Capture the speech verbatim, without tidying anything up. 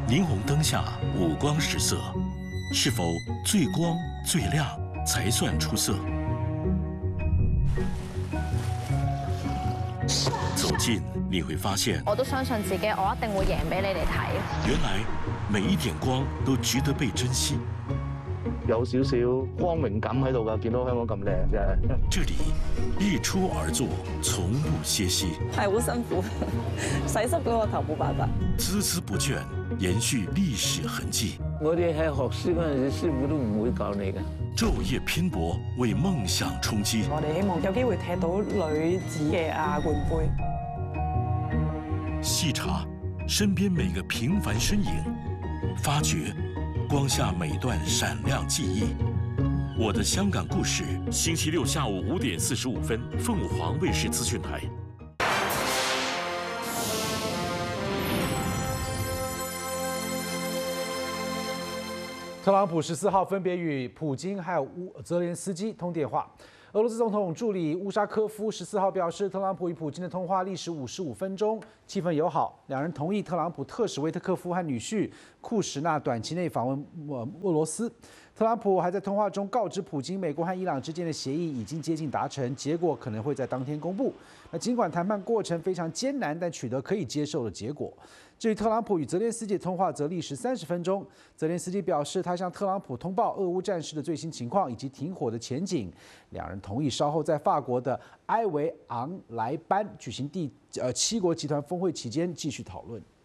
霓虹灯下五光十色，是否最光最亮才算出色？走近你会发现， 我都相信自己，我一定會贏俾你哋睇。 原來每一點光都值得被珍惜。 有少少光榮感喺度㗎，見到香港咁靚真係。 這裡日出而作，從不歇息。 係好辛苦，洗濕咗個頭冇辦法。 孜孜不倦，延續歷史痕跡。 我哋喺學書嗰陣時，師傅都唔會教你㗎。 晝夜拼搏，為夢想衝擊。 我哋希望有機會踢到女子嘅亞冠杯。 細查身邊每個平凡身影，發掘光下每段閃亮記憶。我的香港故事，星期六下午五點四十五分，鳳凰衛視資訊台。 特朗普十四號分別與普京還有烏澤連斯基通電話。俄羅斯總統助理烏沙科夫十四號表示，特朗普與普京的通話歷時五十五分鐘，氣氛友好，兩人同意特朗普特使維特科夫和女婿庫什納短期內訪問俄羅斯。特朗普還在通話中告知普京，美國和伊朗之間的協議已經接近達成，結果可能會在當天公布。那儘管談判過程非常艱難，但取得可以接受的結果。至於特朗普與澤連斯基通話則歷時三十分鐘，澤連斯基表示，他向特朗普通報俄烏戰事的最新情況以及停火的前景。兩人同意稍後在法國的埃維昂萊班舉行第呃七國集團峰會期間繼續討論。